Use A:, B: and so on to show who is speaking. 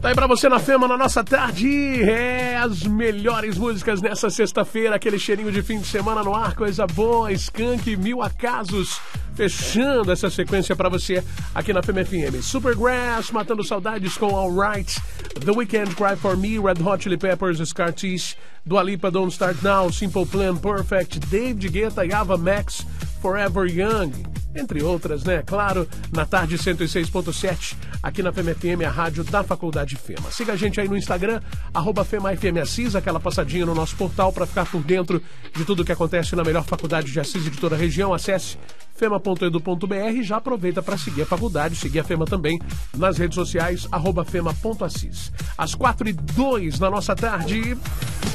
A: Tá aí pra você na Fema, na nossa tarde. As melhores músicas nessa sexta-feira. Aquele cheirinho de fim de semana no ar, coisa boa. Skank, Mil Acasos. Fechando essa sequência pra você aqui na Fema FM. Supergrass, Matando Saudades com All Right. The Weeknd, Cry For Me. Red Hot Chili Peppers, Scar Tissue. Dua Lipa, Don't Start Now. Simple Plan, Perfect. David Guetta e Ava Max, Forever Young. Entre outras, né? Claro, na tarde 106.7, aqui na Fema FM, a rádio da Faculdade Fema. Siga a gente aí no Instagram, @FemaFMAssis, aquela passadinha no nosso portal para ficar por dentro de tudo que acontece na melhor faculdade de Assis e de toda a região. Acesse fema.edu.br e já aproveita para seguir a faculdade, seguir a Fema também nas redes sociais, @fema.assis. Às 4h02 na nossa tarde.